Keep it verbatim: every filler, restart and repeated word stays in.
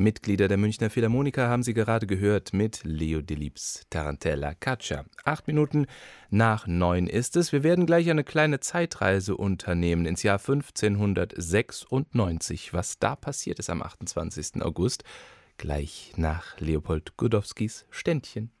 Mitglieder der Münchner Philharmoniker haben Sie gerade gehört mit Leo Delibes Tarantella Caccia. Acht Minuten nach neun ist es. Wir werden gleich eine kleine Zeitreise unternehmen ins Jahr fünfzehnhundertsechsundneunzig. Was da passiert ist am achtundzwanzigsten August, gleich nach Leopold Godowskis Ständchen.